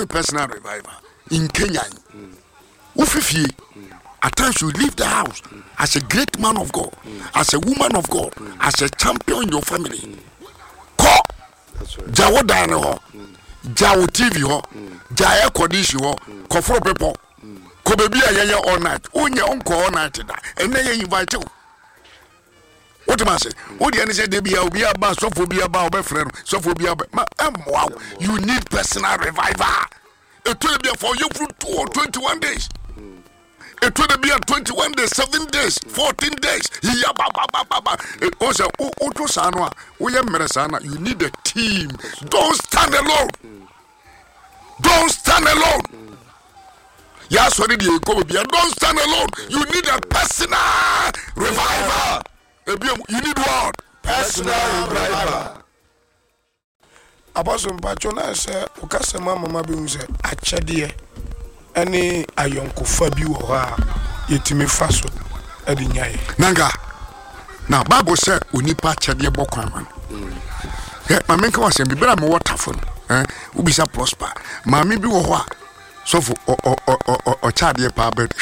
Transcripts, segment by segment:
need personal revival in Kenya. Ufifi, at times you leave the house as a great man of God, as a woman of God, as a champion in your family. Ko Jawo dine ho, Jawo TV ho, Jaya Kodishi ho, Kofro people. Ko baby ya all night. Onye unko all night da. And then you invite you. What am I saying? What do you say? They be a bar, sophobia bar, friend, sophobia. Wow, you need personal revival. It will be for you for 2 or 21 days. It will be a 21 days, 7 days, 14 days. Yeah, it also, you need a team. Don't stand alone. Don't stand alone. Yes, what did you go? Don't stand alone. You need a personal revival. You need what? Personal revival. Apostle Pachona said, Okasema Mama Buse, Achadie, any ayonko Fabi or Yetime Faso, Edinyai. Nanga. Now, Bible said, we need Pachadie Bokwaman. My main was saying, be I'm water phone. Ubisa prosper. Mammy be what? So for or Chadie Pabet.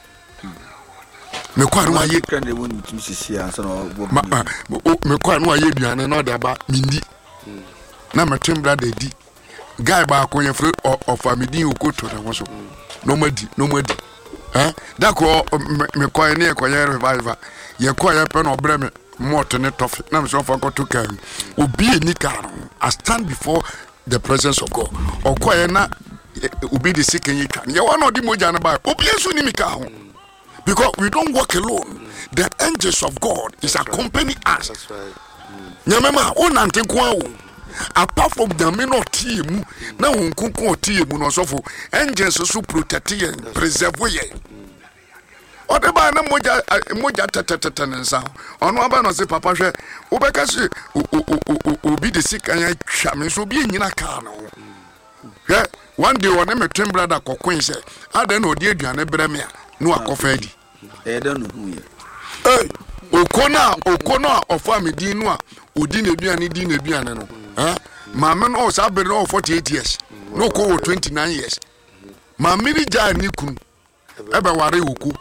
Me kwa nwa ye kan de won tumsisi ansa no me kwa nwa ye duane no da ba mindi na metem brother di guy ba ko ye free of family okoto na wo so no madi da ko me kwa ne ko ye revival ye kwa ye pe no bre me mot ne tofe na me so fa ko to kan obi eni kan I stand before the presence of God o kwa ye na obi de sikan ye twa ye wa no di moja na ba obi enso ni mi ka ho. Because we don't walk alone. The angels of God is accompanying us. That's right. Nyamema onante kwa wo. Apart from the men of team, na unkunku team no so for angels so protect you, preserve you. Odeba na moja tata nsa. Ono aba no se papa hwe. Obeka se obi de sika ya twa me so bi nyina ka no. Hwe one day one me twin brother kokwen se. Aden odi aduane bremia. No akofedi don't know who you. Hey, okona ofami din no a odi na duane din na duane no. Mama no sabe no 48 years. No ko 29 years. Mama ni ja ni kunu. Ebe ware oku.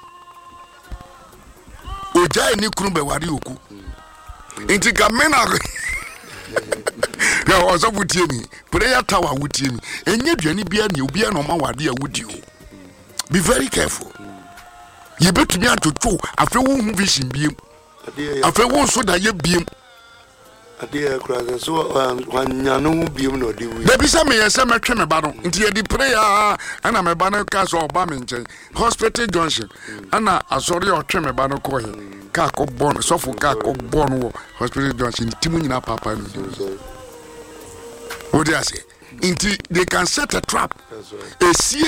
Oja ni kunu be ware oku. Inti ka mena. Ya ozo wutie ni. Prayer tower wutie ni. Enye duane bia ni obi na ma wade a wudi o. Be very careful. You better be to two. After one vision beam. After one so that you beam. A dear cracker, so one no beam no do. There be some me battle into the prayer, and I'm a banner castle or Birmingham, Hospital Junction, and I saw your trim a banner coin, Kako Bon, Suffolk Kako Bon, Hospital Junction, Timuna Papa. What do I say? Into they can set a trap. A see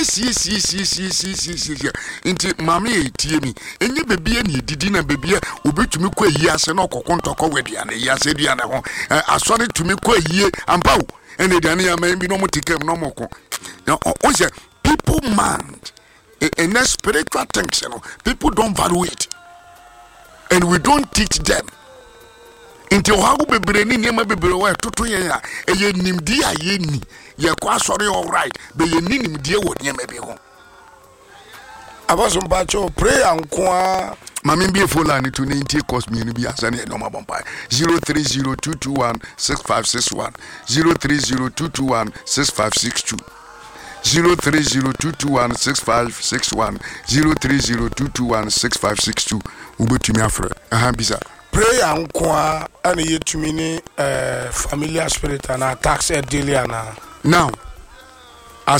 into mammy TME. And you baby and you didn't baby who be to me quay yes and no contact with you and yes, I saw it to me quay ye and bow. And the Dania may be no more take no more. Now, also people mind and that spiritual things, people don't value it, and we don't teach them. Into how be braining yama be below to ya a ye nim dia ye ni ye kwa sorry all right be ye nim dia would ye maybe home. Apostle Pacho pray and kwa Mammy be full and to 90 cost me be as any normal bumpy 03022165661 03022165662 03022165661 03022165662 ubetumi afre bisa. Pray and kwa and yet to me familiar spirit and attacks daily and now